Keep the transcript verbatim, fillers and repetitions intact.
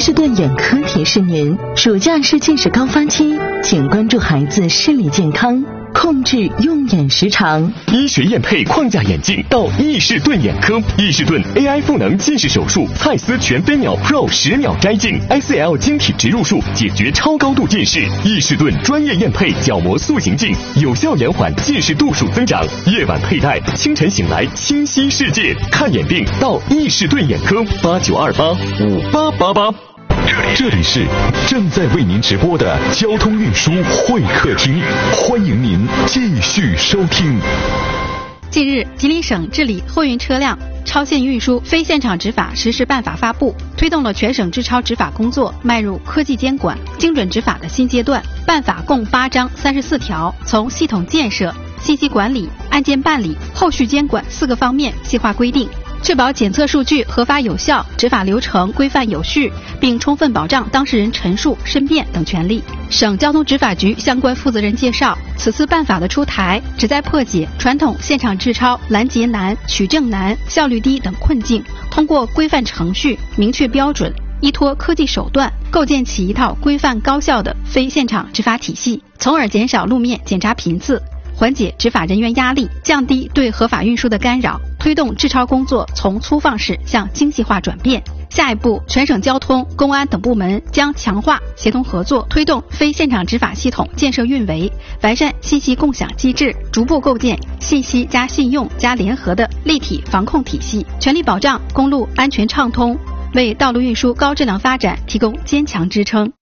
士顿眼科提示您，暑假是近视高发期，请关注孩子视力健康，控制用眼时长。 医学验配框架眼镜到易士顿眼科，易士顿 A I 赋能近视手术，蔡司全飞秒 Pro 十秒摘镜 ，I C L 晶体植入术解决超高度近视。易士顿专业验配角膜塑形镜，有效延缓近视度数增长。夜晚佩戴，清晨醒来清晰世界。看眼病到易士顿眼科，八九二八五八八八。 这里是正在为您直播的交通运输会客厅，欢迎您继续收听。 近日，吉林省治理货运车辆超限运输非现场执法实施办法发布，推动了全省治超执法工作迈入科技监管、精准执法的新阶段。办法共八章三十四条，从系统建设、信息管理、案件办理、后续监管四个方面细化规定，确保检测数据合法有效，执法流程规范有序，并充分保障当事人陈述、申辩等权利。省交通执法局相关负责人介绍，此次办法的出台，旨在破解传统现场治超拦截难、取证难、效率低等困境，通过规范程序、明确标准，依托科技手段，构建起一套规范高效的非现场执法体系，从而减少路面检查频次，缓解执法人员压力，降低对合法运输的干扰，推动治超工作从粗放式向精细化转变。下一步，全省交通、公安等部门将强化协同合作，推动非现场执法系统建设运维，完善信息共享机制，逐步构建信息加信用加联合的立体防控体系，全力保障公路安全畅通，为道路运输高质量发展提供坚强支撑。